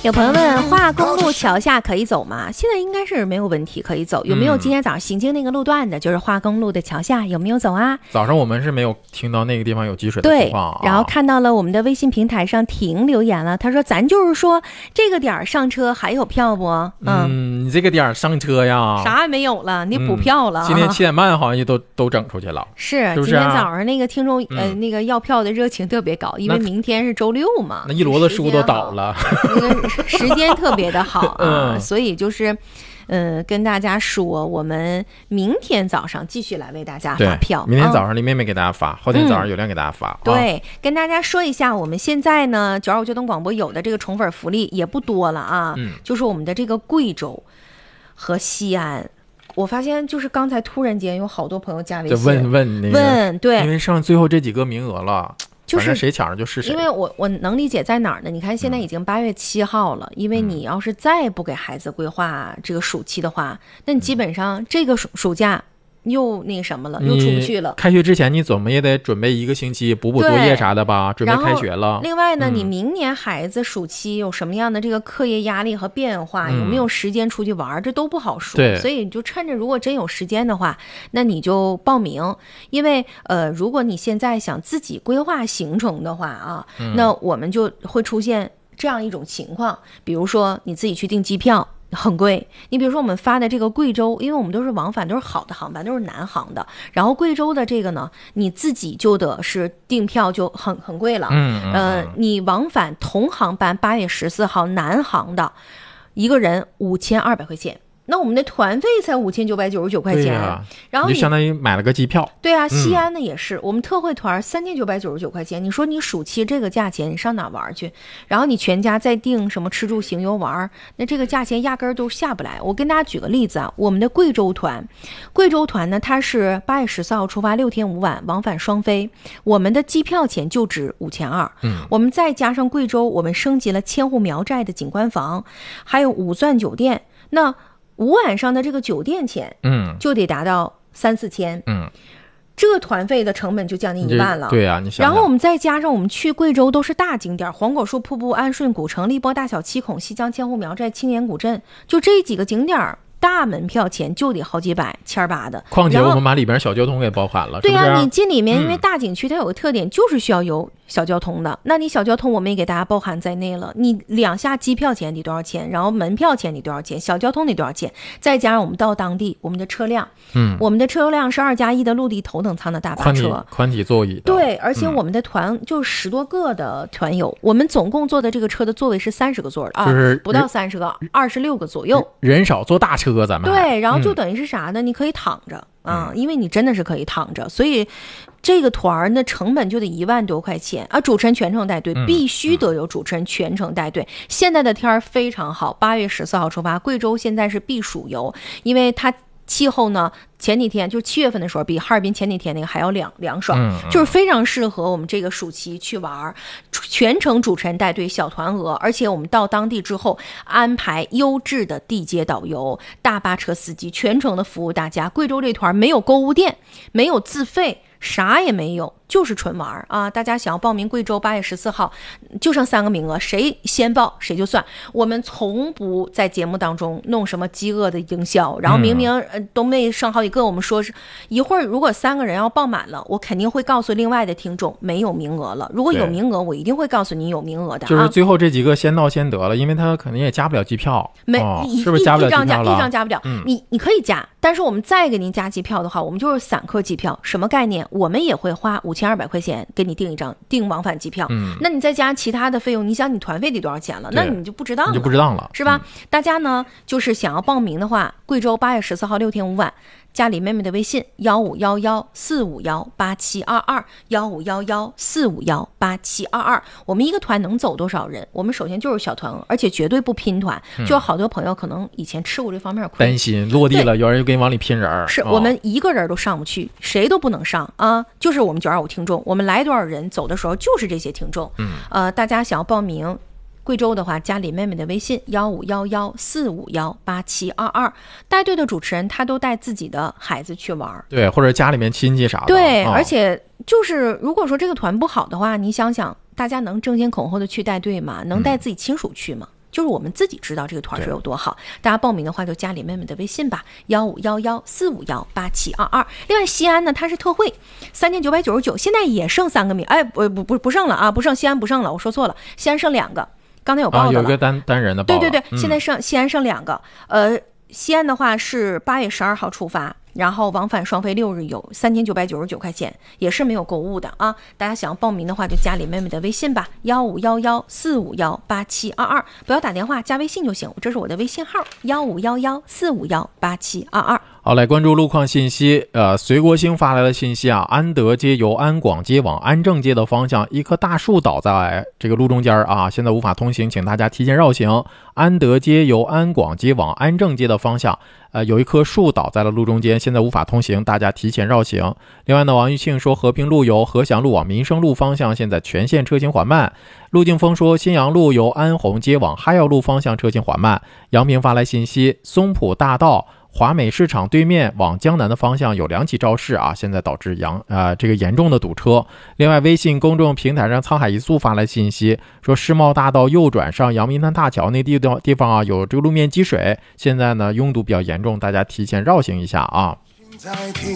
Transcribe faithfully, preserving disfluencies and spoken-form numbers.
有朋友问化公路桥下可以走吗？现在应该是没有问题可以走。有没有今天早上行经那个路段的，就是化公路的桥下有没有走啊？ 早上我们是没有听到那个地方有积水的情况、啊、 对，然后看到了我们的微信平台上婷留言了，他说咱就是说这个点上车还有票不？嗯， 嗯你这个点上车呀啥也没有了，你补票了、嗯、 今天七点半好像就都都整出去了， 是， 是不是、 啊、今天早上那个听众、 嗯、 呃那个要票的热情特别高，因为明天是周六嘛， 那一摞子书都倒了， 那个时间特别的好啊、 嗯、 所以就是呃，跟大家说，我们明天早上继续来为大家发票。 明天早上李妹妹给大家发、嗯、后天早上有亮给大家发、嗯啊、对，跟大家说一下，我们现在呢九二五交通广播有的这个宠粉福利也不多了啊、嗯、就是我们的这个贵州和西安，我发现就是刚才突然间有好多朋友加微信问问那个问，对， 因为剩最后这几个名额了， 就是谁抢着就是谁。 因为我我能理解在哪儿呢？你看现在已经八月七号了、嗯，因为你要是再不给孩子规划这个暑期的话，那你基本上这个暑暑假又那个什么了，又出不去了。 开学之前你怎么也得准备一个星期补补作业啥的吧，准备开学了。 另外呢、 嗯、 你明年孩子暑期有什么样的这个课业压力和变化、嗯、有没有时间出去玩，这都不好说。 对， 所以你就趁着如果真有时间的话，那你就报名。因为呃，如果你现在想自己规划行程的话啊、嗯、那我们就会出现这样一种情况，比如说你自己去订机票很贵，你比如说我们发的这个贵州，因为我们都是往返，都是好的航班，都是南航的，然后贵州的这个呢，你自己就得是订票就很很贵了。 嗯嗯呃，你往返同航班八月十四号南航的，一个人五千二百块钱。那我们的团费才五千九百九十九块钱、啊，然后你就相当于买了个机票。 对啊，西安呢也是，嗯、我们特惠团三千九百九十九块钱。你说你暑期这个价钱，你上哪玩去？然后你全家再订什么吃住行游玩，那这个价钱压根儿都下不来。我跟大家举个例子啊，我们的贵州团，贵州团呢，它是八月十四号出发，六天五晚，往返双飞，我们的机票钱就值五千二。 嗯， 我们再加上贵州，我们升级了千户苗寨的景观房，还有五钻酒店，那五晚上的这个酒店钱， 嗯， 就得达到三四千， 嗯， 这个团费的成本就将近一万了。 对啊，你想想， 然后我们再加上我们去贵州都是大景点，黄果树瀑布、安顺古城、荔波大小七孔、西江千户苗寨、青年古镇，就这几个景点。大门票钱就得好几百千八的， 况且我们把里边小交通给包含了。 对呀、 啊， 你进里面，因为大景区它有个特点，就是需要有小交通的。嗯、那你小交通我们也给大家包含在内了。你两下机票钱得多少钱？然后门票钱得多少钱？小交通得多少钱？再加上我们到当地，我们的车辆， 嗯， 我们的车辆是二加一的陆地头等舱的大巴车， 宽体宽体座椅的。 对，而且我们的团就十多个的团友，嗯、我们总共坐的这个车的座位是三十个座的啊， 就是不到三十个，二十六个左右。 人少坐大车，咱们对，然后。然后就等于是啥呢、嗯、你可以躺着啊、嗯，因为你真的是可以躺着，所以这个团的成本就得一万多块钱啊！主持人全程带队，必须得有主持人全程带队。嗯嗯、现在的天非常好，八月十四号出发，贵州现在是避暑游，因为它气候呢，前几天就是七月份的时候，比哈尔滨前几天那个还要凉凉爽、 嗯嗯， 就是非常适合我们这个暑期去玩。全程主持人带队，小团额，而且我们到当地之后安排优质的地接导游、大巴车司机，全程的服务大家。贵州这团没有购物店，没有自费。啥也没有，就是纯玩啊！大家想要报名贵州，八月十四号就剩三个名额，谁先报谁就算。我们从不在节目当中弄什么饥饿的营销，然后明明呃都没剩好几个，我们说是一会儿如果三个人要报满了，我肯定会告诉另外的听众没有名额了。如果有名额，我一定会告诉你有名额的、啊。 就是最后这几个先到先得了，因为他肯定也加不了机票， 没、 哦、 一是不是加不了机票了？ 一张加不了，嗯、你你可以加，但是我们再给您加机票的话，我们就是散客机票，什么概念？我们也会花五千二百块钱给你订一张订往返机票， 嗯， 那你再加其他的费用，你想你团费得多少钱了？那你就不知道了， 你就不知道了， 是吧？ 嗯、 大家呢，就是想要报名的话，贵州八月十四号六天五晚，加李妹妹的微信幺五幺幺四五幺八七二二幺五幺幺四五幺八七二二。我们一个团能走多少人？我们首先就是小团额，而且绝对不拼团。嗯、就好多朋友可能以前吃过这方面亏， 担心落地了有人就给你往里拼人， 是、 哦、 我们一个人都上不去，谁都不能上啊！就是我们九二五听众，我们来多少人走的时候就是这些听众。 嗯， 呃，大家想要报名。贵州的话，加李妹妹的微信幺五幺幺四五幺八七二二，带队的主持人他都带自己的孩子去玩， 对，或者家里面亲戚啥的。 对、 哦， 而且就是如果说这个团不好的话，你想想，大家能争先恐后的去带队吗？能带自己亲属去吗？ 就是我们自己知道这个团水有多好。大家报名的话就加李妹妹的微信吧，幺五幺幺四五幺八七二二。另外西安呢，它是特惠，三千九百九十九，现在也剩三个名，哎，不不不不剩了啊，不剩，西安不剩了，我说错了，西安剩两个，刚才有报的了， 啊、有一个单单人的报了， 对对对， 嗯、 现在剩西安剩两个，呃，西安的话是八月十二号出发。然后往返双飞六日游，三千九百九十九块钱，也是没有购物的啊！大家想要报名的话，就加李妹妹的微信吧，幺五幺幺四五幺八七二二，不要打电话，加微信就行。这是我的微信号，幺五幺幺四五幺八七二二。 好，来关注路况信息。呃，隋国兴发来的信息啊，安德街由安广街往安正街的方向，一棵大树倒在这个路中间啊，现在无法通行，请大家提前绕行。安德街由安广街往安正街的方向，呃，有一棵树倒在了路中间，现在无法通行，大家提前绕行。另外呢，王玉庆说，和平路由和祥路往民生路方向，现在全线车行缓慢。陆敬峰说，新阳路由安红街往哈药路方向车行缓慢。杨平发来信息，松浦大道华美市场对面往江南的方向有两起肇事啊，现在导致杨呃这个严重的堵车。另外，微信公众平台上沧海一粟发来信息说，世贸大道右转上阳明滩大桥那地方地方啊有这个路面积水，现在呢拥堵比较严重，大家提前绕行一下啊。